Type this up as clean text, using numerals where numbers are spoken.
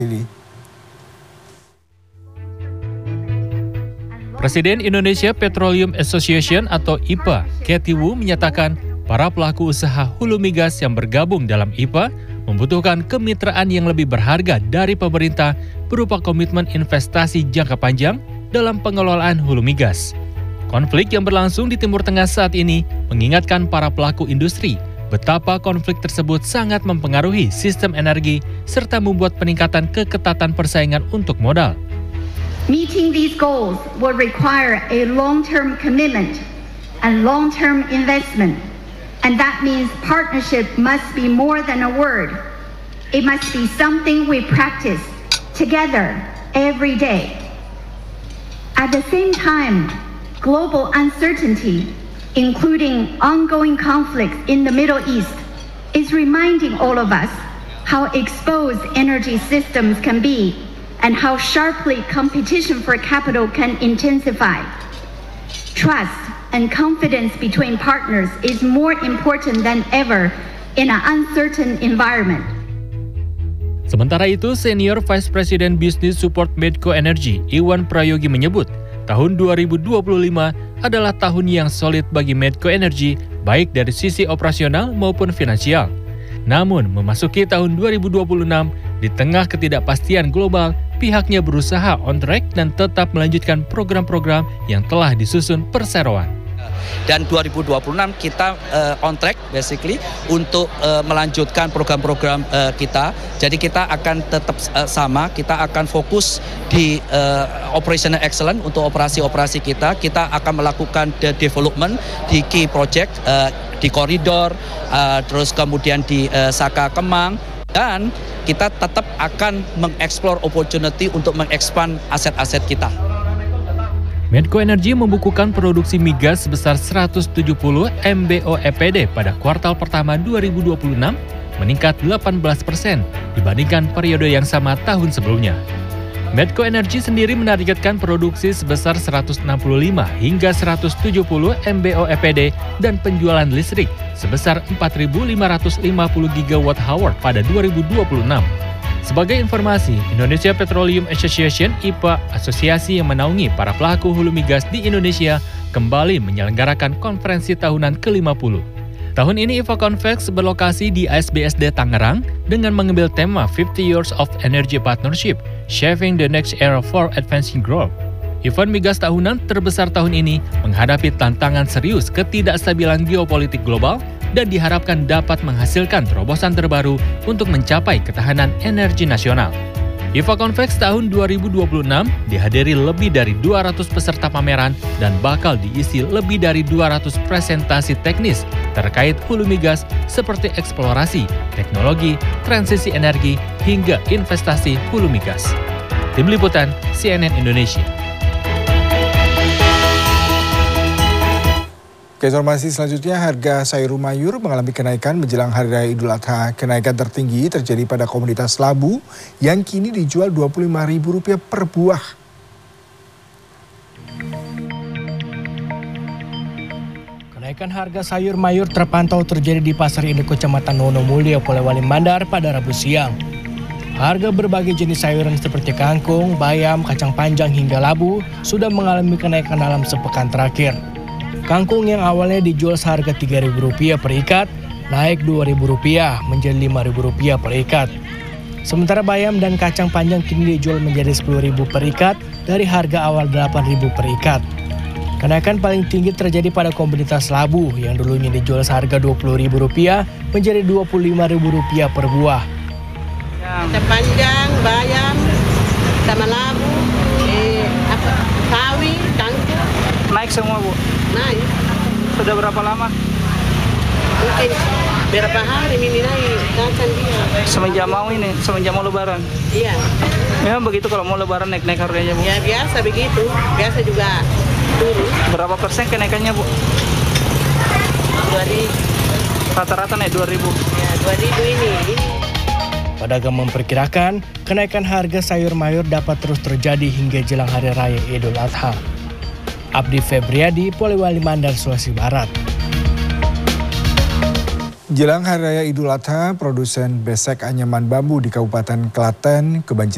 ini. Presiden Indonesia Petroleum Association atau IPA, Katie Wu menyatakan para pelaku usaha hulu migas yang bergabung dalam IPA membutuhkan kemitraan yang lebih berharga dari pemerintah berupa komitmen investasi jangka panjang dalam pengelolaan hulu migas. Konflik yang berlangsung di Timur Tengah saat ini mengingatkan para pelaku industri betapa konflik tersebut sangat mempengaruhi sistem energi serta membuat peningkatan keketatan persaingan untuk modal. Meeting these goals will require a long-term commitment and long-term investment, and that means partnership must be more than a word. It must be something we practice together every day. At the same time, global uncertainty, including ongoing conflicts in the Middle East, is reminding all of us how exposed energy systems can be and how sharply competition for capital can intensify. Trust and confidence between partners is more important than ever in an uncertain environment. Sementara itu, Senior Vice President Business Support Medco Energy, Iwan Prayogi menyebut, tahun 2025 adalah tahun yang solid bagi Medco Energy, baik dari sisi operasional maupun finansial. Namun, memasuki tahun 2026, di tengah ketidakpastian global, pihaknya berusaha on track dan tetap melanjutkan program-program yang telah disusun perseroan. Dan 2026 kita on track basically untuk melanjutkan program-program kita. Jadi kita akan tetap sama, kita akan fokus di operational excellence untuk operasi-operasi kita. Kita akan melakukan the development di key project, di koridor, terus kemudian di Saka Kemang. Dan kita tetap akan mengeksplor opportunity untuk mengekspand aset-aset kita. Medco Energy membukukan produksi migas sebesar 170 MBO EPD pada kuartal pertama 2026, meningkat 18% dibandingkan periode yang sama tahun sebelumnya. Medco Energy sendiri menargetkan produksi sebesar 165 hingga 170 MBO EPD dan penjualan listrik sebesar 4.550 GWh pada 2026. Sebagai informasi, Indonesia Petroleum Association (IPA), asosiasi yang menaungi para pelaku hulu migas di Indonesia, kembali menyelenggarakan konferensi tahunan ke-50. Tahun ini IPA Convex berlokasi di ASBSD Tangerang dengan mengambil tema 50 Years of Energy Partnership, Shaping the Next Era for Advancing Growth. Event migas tahunan terbesar tahun ini menghadapi tantangan serius ketidakstabilan geopolitik global dan diharapkan dapat menghasilkan terobosan terbaru untuk mencapai ketahanan energi nasional. IPA Convex tahun 2026 dihadiri lebih dari 200 peserta pameran dan bakal diisi lebih dari 200 presentasi teknis terkait hulu migas seperti eksplorasi, teknologi, transisi energi, hingga investasi hulu migas. Tim Liputan CNN Indonesia. Ke informasi selanjutnya, harga sayur mayur mengalami kenaikan menjelang Hari Raya Idul Adha. Kenaikan tertinggi terjadi pada komoditas labu yang kini dijual Rp25.000 per buah. Kenaikan harga sayur mayur terpantau terjadi di Pasar Induk Kecamatan Wonomulyo, Polewali Mandar pada Rabu siang. Harga berbagai jenis sayuran seperti kangkung, bayam, kacang panjang hingga labu sudah mengalami kenaikan dalam sepekan terakhir. Kangkung yang awalnya dijual seharga Rp3.000 per ikat, naik Rp2.000 menjadi Rp5.000 per ikat. Sementara bayam dan kacang panjang kini dijual menjadi Rp10.000 per ikat dari harga awal Rp8.000 per ikat. Kenaikan paling tinggi terjadi pada komoditas labu yang dulunya dijual seharga Rp20.000 menjadi Rp25.000 per buah. Kacang panjang, bayam, sama labu, sawi, kangkung. Naik semua, Bu? Naik. Sudah berapa lama? Mungkin berapa hari ini naik kacang dia. Semenjak mau lebaran? Iya. Ya begitu kalau mau lebaran naik-naik harganya, Bu? Ya biasa begitu, biasa juga turun. Berapa persen kenaikannya, Bu? 2.000. Rata-rata naik 2.000? Ya 2.000 ini. Pedagang memperkirakan kenaikan harga sayur mayur dapat terus terjadi hingga jelang Hari Raya Idul Adha. Abdi Febriadi, Polewali Mandar, Sulawesi Barat. Jelang Hari Raya Idul Adha, produsen besek anyaman bambu di Kabupaten Klaten kebanjiran